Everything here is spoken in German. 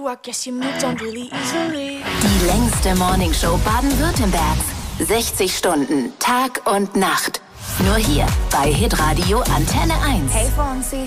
I guess you moved on really easily. Die längste Morningshow Baden-Württembergs. 60 Stunden, Tag und Nacht. Nur hier bei Hitradio Antenne 1. Hey Fonzie.